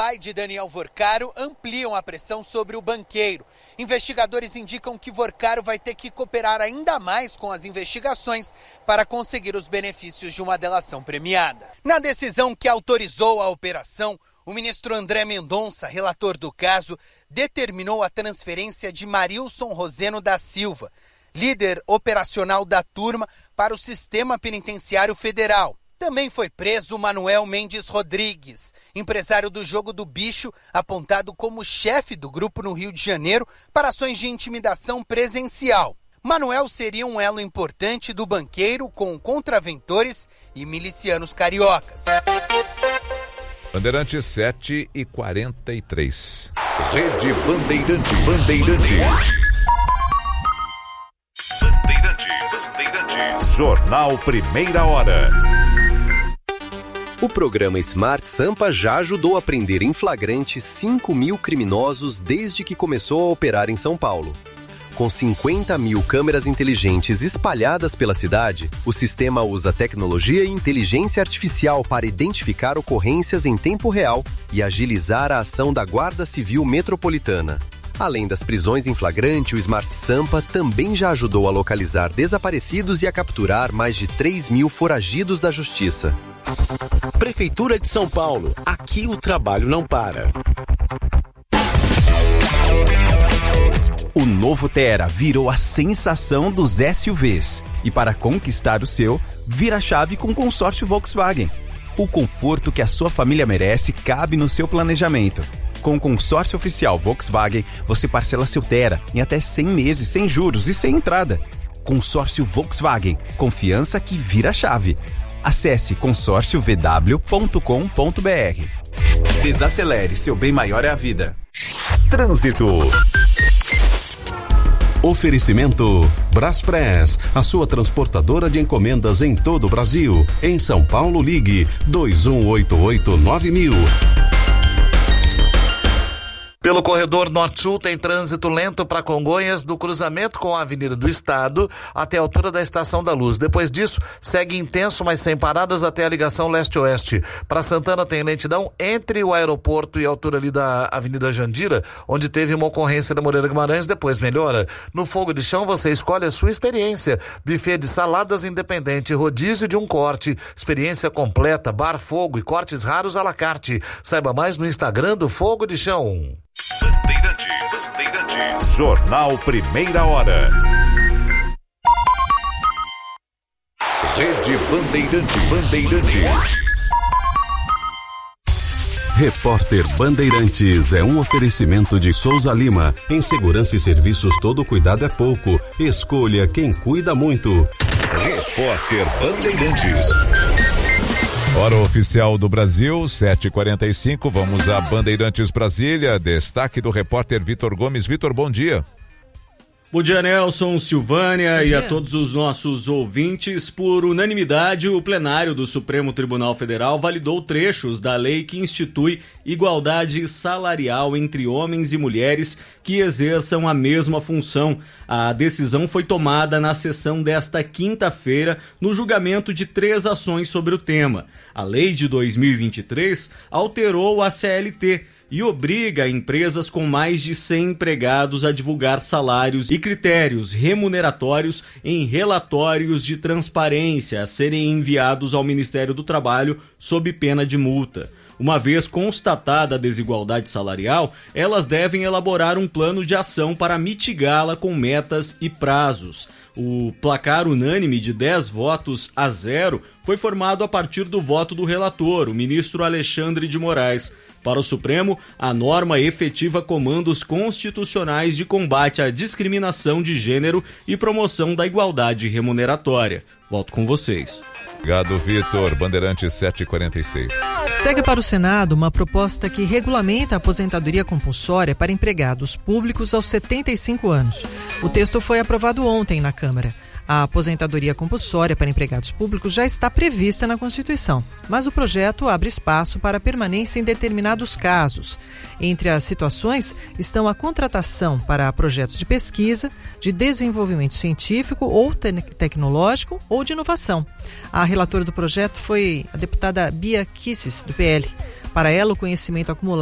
pai de Daniel Vorcaro ampliam a pressão sobre o banqueiro. Investigadores indicam que Vorcaro vai ter que cooperar ainda mais com as investigações para conseguir os benefícios de uma delação premiada. Na decisão que autorizou a operação, o ministro André Mendonça, relator do caso, determinou a transferência de Marilson Roseno da Silva, líder operacional da turma, para o Sistema Penitenciário Federal. Também foi preso Manuel Mendes Rodrigues, empresário do Jogo do Bicho, apontado como chefe do grupo no Rio de Janeiro para ações de intimidação presencial. Manuel seria um elo importante do banqueiro com contraventores e milicianos cariocas. Bandeirantes 7h43. Rede Bandeirantes. Jornal Primeira Hora. O programa Smart Sampa já ajudou a prender em flagrante 5.000 criminosos desde que começou a operar em São Paulo. Com 50.000 câmeras inteligentes espalhadas pela cidade, o sistema usa tecnologia e inteligência artificial para identificar ocorrências em tempo real e agilizar a ação da Guarda Civil Metropolitana. Além das prisões em flagrante, o Smart Sampa também já ajudou a localizar desaparecidos e a capturar mais de 3.000 foragidos da Justiça. Prefeitura de São Paulo. Aqui o trabalho não para. O novo Tera virou a sensação dos SUVs. E para conquistar o seu, vira a chave com o consórcio Volkswagen. O conforto que a sua família merece cabe no seu planejamento. Com o consórcio oficial Volkswagen, você parcela seu Tera em até 100 meses, sem juros e sem entrada. Consórcio Volkswagen. Confiança que vira a chave. Acesse consórciovw.com.br. Desacelere, seu bem maior é a vida. Trânsito. Oferecimento Braspress, a sua transportadora de encomendas em todo o Brasil. Em São Paulo, ligue 2188-9000. Pelo corredor Norte-Sul tem trânsito lento para Congonhas, do cruzamento com a Avenida do Estado até a altura da Estação da Luz. Depois disso, segue intenso, mas sem paradas até a ligação leste-oeste. Para Santana tem lentidão entre o aeroporto e a altura ali da Avenida Jandira, onde teve uma ocorrência da Moreira Guimarães, depois melhora. No Fogo de Chão você escolhe a sua experiência. Buffet de saladas independente, rodízio de um corte, experiência completa, bar, fogo e cortes raros à la carte. Saiba mais no Instagram do Fogo de Chão. Bandeirantes. Jornal Primeira Hora. Rede Bandeirantes. Repórter Bandeirantes é um oferecimento de Souza Lima. Em segurança e serviços, todo cuidado é pouco. Escolha quem cuida muito. Repórter Bandeirantes. Hora oficial do Brasil, 7h45, vamos a Bandeirantes Brasília, destaque do repórter Vitor Gomes. Vitor, bom dia. Bom dia, Nelson, Silvânia e a todos os nossos ouvintes. Por unanimidade, o plenário do Supremo Tribunal Federal validou trechos da lei que institui igualdade salarial entre homens e mulheres que exerçam a mesma função. A decisão foi tomada na sessão desta quinta-feira, no julgamento de 3 ações sobre o tema. A lei de 2023 alterou a CLT e obriga empresas com mais de 100 empregados a divulgar salários e critérios remuneratórios em relatórios de transparência a serem enviados ao Ministério do Trabalho sob pena de multa. Uma vez constatada a desigualdade salarial, elas devem elaborar um plano de ação para mitigá-la com metas e prazos. O placar unânime de 10-0 foi formado a partir do voto do relator, o ministro Alexandre de Moraes. Para o Supremo, a norma efetiva comandos constitucionais de combate à discriminação de gênero e promoção da igualdade remuneratória. Volto com vocês. Obrigado, Vitor. Bandeirantes 7h46. Segue para o Senado uma proposta que regulamenta a aposentadoria compulsória para empregados públicos aos 75 anos. O texto foi aprovado ontem na Câmara. A aposentadoria compulsória para empregados públicos já está prevista na Constituição, mas o projeto abre espaço para permanência em determinados casos. Entre as situações estão a contratação para projetos de pesquisa, de desenvolvimento científico ou tecnológico ou de inovação. A relatora do projeto foi a deputada Bia Kicis, do PL. Para ela, o conhecimento acumulado